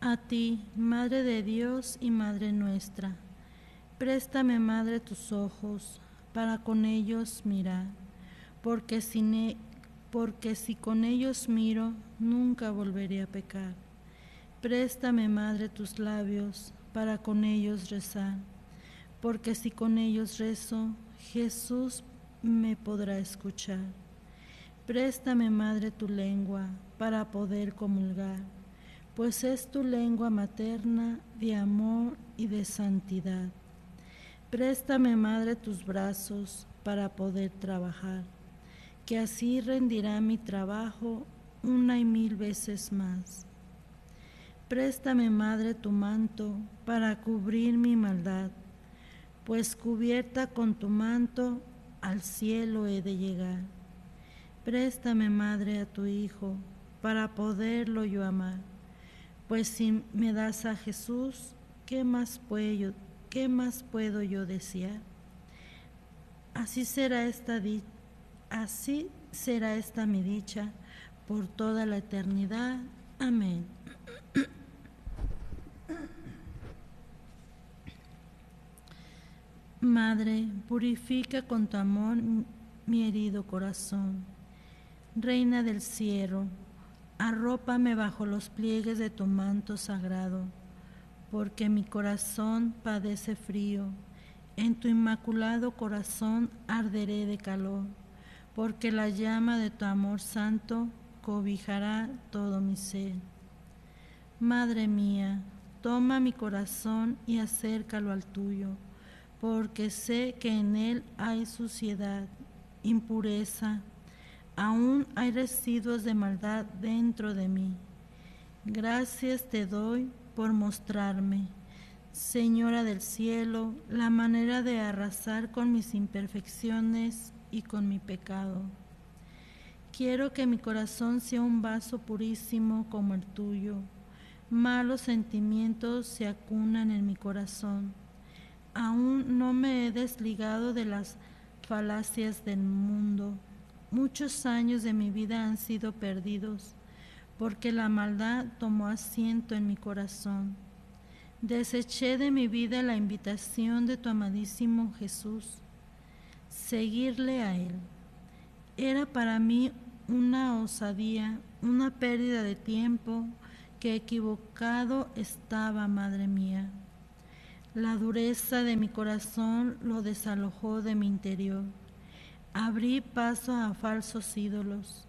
A ti, Madre de Dios y Madre nuestra, préstame, Madre, tus ojos, para con ellos mirar, porque si con ellos miro, nunca volveré a pecar. Préstame, Madre, tus labios, para con ellos rezar, porque si con ellos rezo, Jesús me podrá escuchar. Préstame, Madre, tu lengua, para poder comulgar, pues es tu lengua materna de amor y de santidad. Préstame, Madre, tus brazos para poder trabajar, que así rendirá mi trabajo 1,000 veces más. Préstame, Madre, tu manto para cubrir mi maldad, pues cubierta con tu manto al cielo he de llegar. Préstame, Madre, a tu Hijo para poderlo yo amar, pues si me das a Jesús, ¿qué más puedo yo desear? Así será esta mi dicha por toda la eternidad. Amén. Madre, purifica con tu amor mi herido corazón. Reina del cielo, arrópame bajo los pliegues de tu manto sagrado, porque mi corazón padece frío. En tu inmaculado corazón arderé de calor, porque la llama de tu amor santo cobijará todo mi ser. Madre mía, toma mi corazón y acércalo al tuyo, porque sé que en él hay suciedad, impureza, aún hay residuos de maldad dentro de mí. Gracias te doy por mostrarme, Señora del cielo, la manera de arrasar con mis imperfecciones y con mi pecado. Quiero que mi corazón sea un vaso purísimo como el tuyo. Malos sentimientos se acunan en mi corazón. Aún no me he desligado de las falacias del mundo. Muchos años de mi vida han sido perdidos, porque la maldad tomó asiento en mi corazón. Deseché de mi vida la invitación de tu amadísimo Jesús. Seguirle a Él era para mí una osadía, una pérdida de tiempo, que equivocado estaba, Madre mía. La dureza de mi corazón lo desalojó de mi interior. Abrí paso a falsos ídolos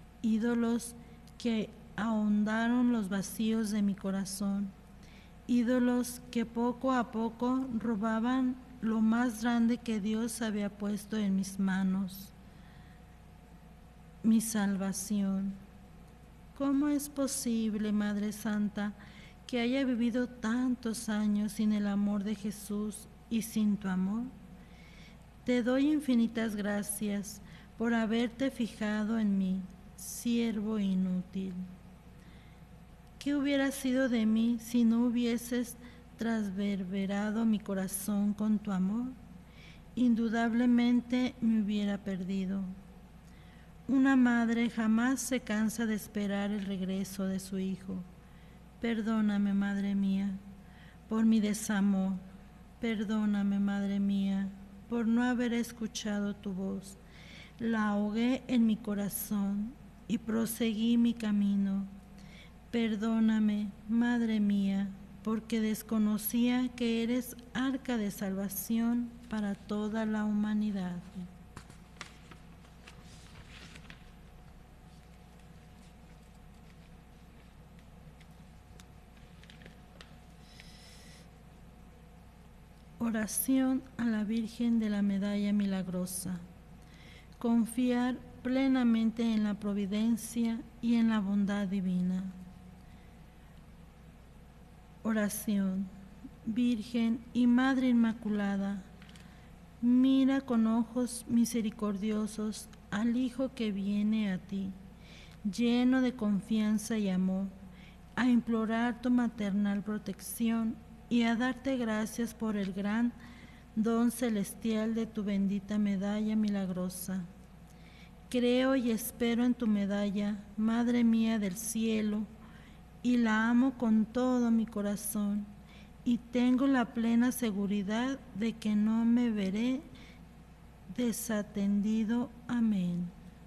que ahondaron los vacíos de mi corazón, ídolos que poco a poco robaban lo más grande que Dios había puesto en mis manos, mi salvación. ¿Cómo es posible, Madre Santa, que haya vivido tantos años sin el amor de Jesús y sin tu amor? Te doy infinitas gracias por haberte fijado en mí, siervo inútil. ¿Qué hubiera sido de mí si no hubieses trasverberado mi corazón con tu amor? Indudablemente me hubiera perdido. Una madre jamás se cansa de esperar el regreso de su hijo. Perdóname, Madre mía, por mi desamor. Perdóname, Madre mía, por no haber escuchado tu voz. La ahogué en mi corazón y proseguí mi camino. Perdóname, Madre mía, porque desconocía que eres arca de salvación para toda la humanidad. Oración a la Virgen de la Medalla Milagrosa. Confiar plenamente en la providencia y en la bondad divina. Oración. Virgen y Madre Inmaculada, mira con ojos misericordiosos al Hijo que viene a ti, lleno de confianza y amor, a implorar tu maternal protección y a darte gracias por el gran don celestial de tu bendita medalla milagrosa. Creo y espero en tu medalla, Madre mía del cielo, y la amo con todo mi corazón, y tengo la plena seguridad de que no me veré desatendido. Amén.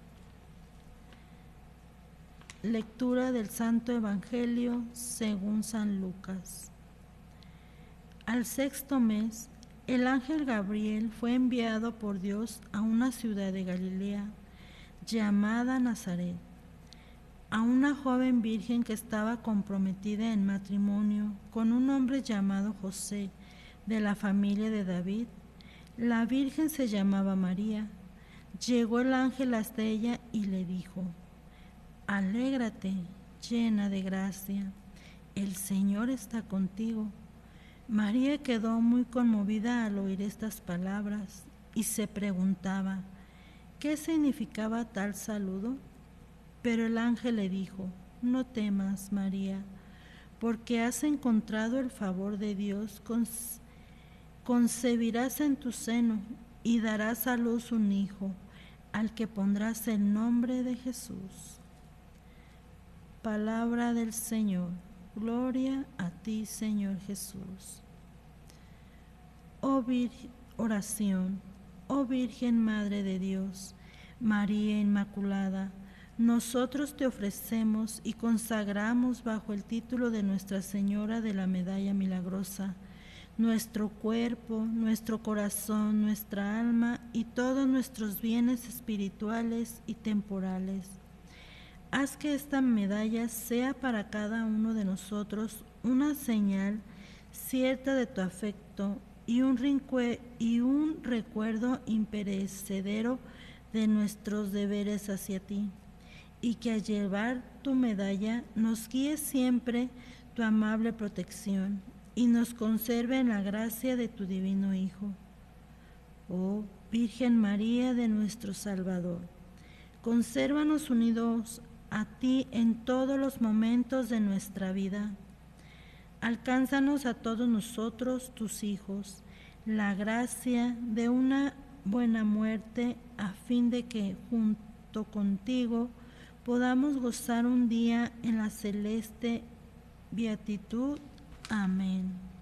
Lectura del Santo Evangelio según San Lucas. Al sexto mes, el ángel Gabriel fue enviado por Dios a una ciudad de Galilea llamada Nazaret, a una joven virgen que estaba comprometida en matrimonio con un hombre llamado José, de la familia de David. La virgen se llamaba María. Llegó el ángel hasta ella y le dijo: Alégrate, llena de gracia, el Señor está contigo. María quedó muy conmovida al oír estas palabras y se preguntaba qué significaba tal saludo. Pero el ángel le dijo: No temas, María, porque has encontrado el favor de Dios. Concebirás en tu seno y darás a luz un hijo, al que pondrás el nombre de Jesús. Palabra del Señor. Gloria a ti, Señor Jesús. Oración. Oh Virgen Madre de Dios, María Inmaculada, nosotros te ofrecemos y consagramos bajo el título de Nuestra Señora de la Medalla Milagrosa nuestro cuerpo, nuestro corazón, nuestra alma y todos nuestros bienes espirituales y temporales. Haz que esta medalla sea para cada uno de nosotros una señal cierta de tu afecto y un recuerdo imperecedero de nuestros deberes hacia ti, y que al llevar tu medalla nos guíe siempre tu amable protección y nos conserve en la gracia de tu divino Hijo. Oh Virgen María de nuestro Salvador, consérvanos unidos a ti en todos los momentos de nuestra vida. Alcánzanos a todos nosotros, tus hijos, la gracia de una buena muerte, a fin de que, junto contigo, podamos gozar un día en la celeste beatitud. Amén.